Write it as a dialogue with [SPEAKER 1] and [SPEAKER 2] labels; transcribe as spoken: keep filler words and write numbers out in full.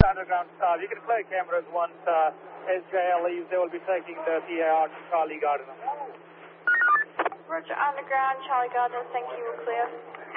[SPEAKER 1] Underground Star. You can clear cameras once uh, S J L leaves. They will be taking the P A R to Charlie Gardner.
[SPEAKER 2] Roger, Underground, Charlie Gardner, thank you, we're clear.